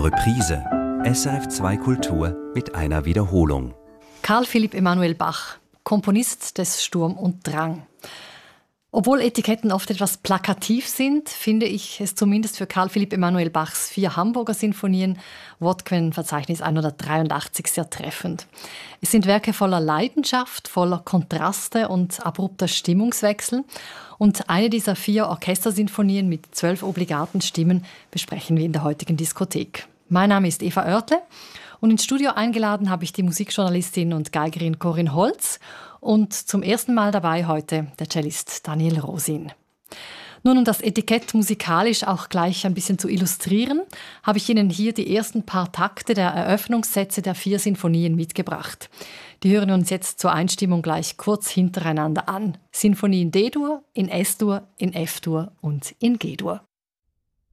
Reprise. SRF 2 Kultur mit einer Wiederholung. Karl Philipp Emanuel Bach, Komponist des Sturm und Drang. Obwohl Etiketten oft etwas plakativ sind, finde ich es zumindest für Karl Philipp Emanuel Bachs 4 Hamburger Sinfonien, Wortquellenverzeichnis 183, sehr treffend. Es sind Werke voller Leidenschaft, voller Kontraste und abrupter Stimmungswechsel. Und eine dieser 4 Orchestersinfonien mit 12 obligaten Stimmen besprechen wir in der heutigen Diskothek. Mein Name ist Eva Oertle und ins Studio eingeladen habe ich die Musikjournalistin und Geigerin Corinne Holz und zum ersten Mal dabei heute der Cellist Daniel Rosin. Nun, um das Etikett musikalisch auch gleich ein bisschen zu illustrieren, habe ich Ihnen hier die ersten paar Takte der Eröffnungssätze der 4 Sinfonien mitgebracht. Die hören wir uns jetzt zur Einstimmung gleich kurz hintereinander an. Sinfonie in D-Dur, in S-Dur, in F-Dur und in G-Dur.